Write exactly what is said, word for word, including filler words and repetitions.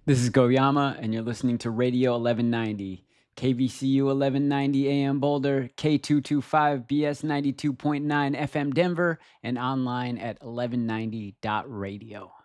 This is Goyama, and you're listening to Radio eleven ninety, K V C U eleven ninety A M Boulder, K two twenty-five B S ninety-two point nine F M Denver, and online at eleven ninety dot radio.